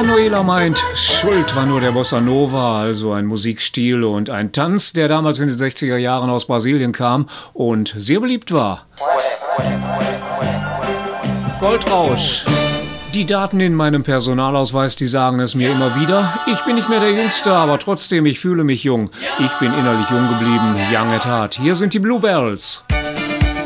Manuela meint, schuld war nur der Bossa Nova, also ein Musikstil und ein Tanz, der damals in den 60er Jahren aus Brasilien kam und sehr beliebt war. Goldrausch. Die Daten in meinem Personalausweis, die sagen es mir immer wieder. Ich bin nicht mehr der Jüngste, aber trotzdem, ich fühle mich jung. Ich bin innerlich jung geblieben, young at heart. Hier sind die Bluebells.